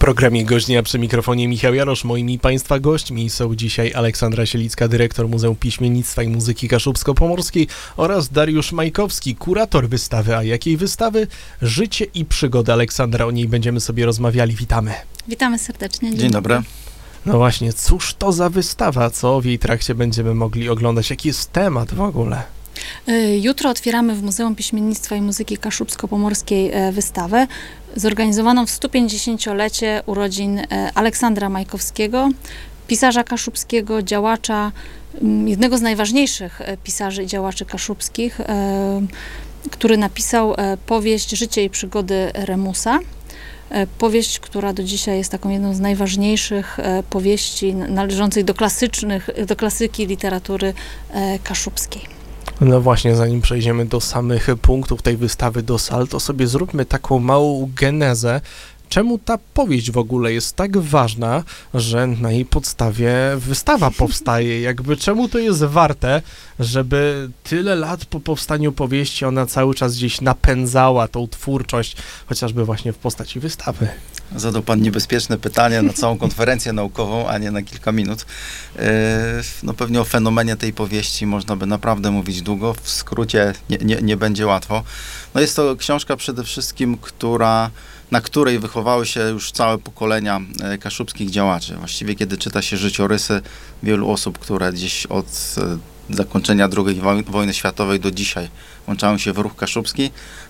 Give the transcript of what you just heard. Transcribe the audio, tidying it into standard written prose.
programie Gość przy mikrofonie Michał Jarosz. Moimi Państwa gośćmi są dzisiaj Aleksandra Sielicka, dyrektor Muzeum Piśmiennictwa i Muzyki Kaszubsko-Pomorskiej oraz Dariusz Majkowski, kurator wystawy. A jakiej wystawy? Życie i przygody Aleksandra. O niej będziemy sobie rozmawiali. Witamy. Witamy serdecznie. Dzień dobry. No właśnie, cóż to za wystawa? Co w jej trakcie będziemy mogli oglądać? Jaki jest temat w ogóle? Jutro otwieramy w Muzeum Piśmiennictwa i Muzyki Kaszubsko-Pomorskiej wystawę zorganizowaną w 150-lecie urodzin Aleksandra Majkowskiego, pisarza kaszubskiego, działacza, jednego z najważniejszych pisarzy i działaczy kaszubskich, który napisał powieść Życie i przygody Remusa. Powieść, która do dzisiaj jest taką jedną z najważniejszych powieści należących do klasyki literatury kaszubskiej. No właśnie, zanim przejdziemy do samych punktów tej wystawy, do sal, to sobie zróbmy taką małą genezę. Czemu ta powieść w ogóle jest tak ważna, że na jej podstawie wystawa powstaje? Jakby czemu to jest warte, żeby tyle lat po powstaniu powieści ona cały czas gdzieś napędzała tą twórczość, chociażby właśnie w postaci wystawy? Zadał pan niebezpieczne pytanie na całą konferencję naukową, a nie na kilka minut. No pewnie o fenomenie tej powieści można by naprawdę mówić długo. W skrócie nie będzie łatwo. No jest to książka przede wszystkim, na której wychowały się już całe pokolenia kaszubskich działaczy. Właściwie kiedy czyta się życiorysy wielu osób, które gdzieś od zakończenia II wojny światowej do dzisiaj włączają się w ruch kaszubski,